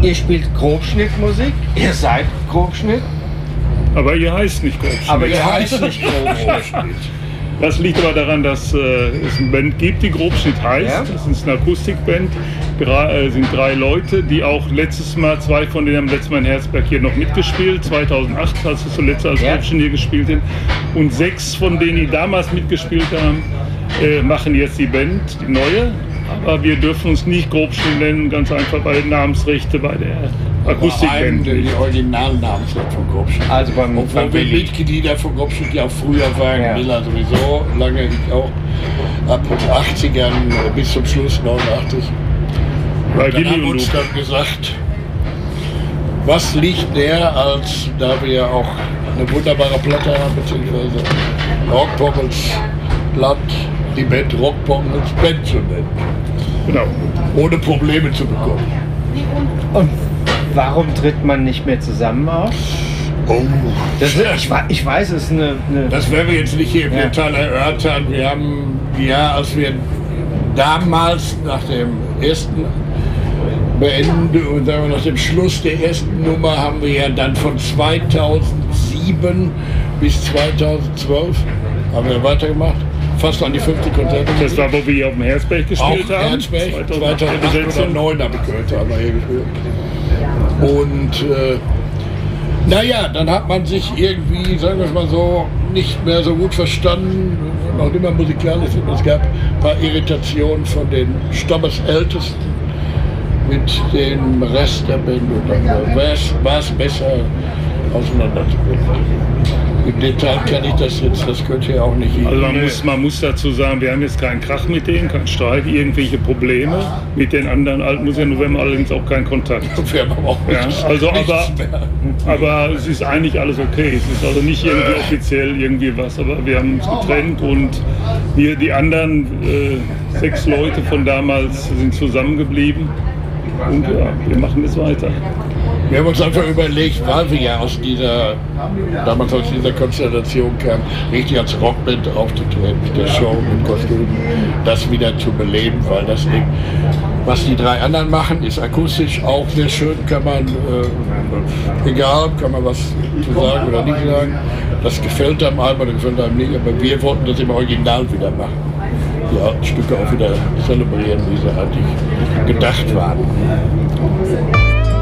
Ihr spielt Grobschnittmusik, ihr seid Grobschnitt. Aber ihr heißt nicht Grobschnitt. Aber ihr heißt nicht Grobschnitt. Das liegt aber daran, dass es eine Band gibt, die Grobschnitt heißt. Ja. Das ist eine Akustikband. Sind 3 Leute, die auch letztes Mal, 2 von denen haben letztes Mal in Herzberg hier noch mitgespielt. 2008, als wir zuletzt als Grobschnitt hier gespielt haben. Und 6 von denen, die damals mitgespielt haben, machen jetzt die Band, die neue. Aber wir dürfen uns nicht Grobschnitt nennen, ganz einfach, weil Namensrechte bei der Akustikband. Die originalen Namensrechte von Grobschnitt. Also obwohl wir Mitglieder von Grobschnitt ja auch früher waren, Miller sowieso, lange ich auch, ab den 80ern bis zum Schluss 89. Bei Dann haben wir uns dann gesagt, was liegt näher, als da wir ja auch eine wunderbare Platte haben, beziehungsweise Rockpommels Land, die Band Rockpommels Band zu nennen. Genau. Ohne Probleme zu bekommen. Und warum tritt man nicht mehr zusammen auf? Oh. Ich weiß, es ist eine... Das werden wir jetzt nicht hier im Detail erörtern. Wir haben, als wir damals nach dem ersten Beende und nach dem Schluss der ersten Nummer haben wir ja dann von 2007 bis 2012 haben wir weitergemacht. Fast an die 50 Konzerte. Das war, wo wir hier auf dem Herzberg gespielt haben. Herzberg, 2008 oder 2009 habe ich gehört, haben wir hier gespielt. Und naja, dann hat man sich irgendwie, sagen wir es mal so, nicht mehr so gut verstanden. Noch immer musikalisch. Es gab ein paar Irritationen von den Stammesältesten mit dem Rest der Band. Und dann war es besser, auseinanderzugehen. Im Detail kann ich das jetzt, das könnte ja auch nicht. Also man muss dazu sagen, wir haben jetzt keinen Krach mit denen, keinen Streit, irgendwelche Probleme. Mit den anderen Altmusikern, wir haben allerdings auch keinen Kontakt. Wir haben auch aber es ist eigentlich alles okay. Es ist also nicht irgendwie offiziell irgendwie was, aber wir haben uns getrennt und wir, die anderen 6 Leute von damals sind zusammengeblieben und ja, wir machen das weiter. Wir haben uns einfach überlegt, weil wir ja damals aus dieser Konstellation kamen, richtig als Rockband aufzutreten, mit der Show, mit Kostümen, das wieder zu beleben, weil das Ding, was die 3 anderen machen, ist akustisch auch sehr schön, kann man, egal, kann man was zu sagen oder nicht sagen, das gefällt einem oder gefällt einem nicht, aber wir wollten das im Original wieder machen. Die alten Stücke auch wieder zelebrieren, wie sie eigentlich gedacht waren.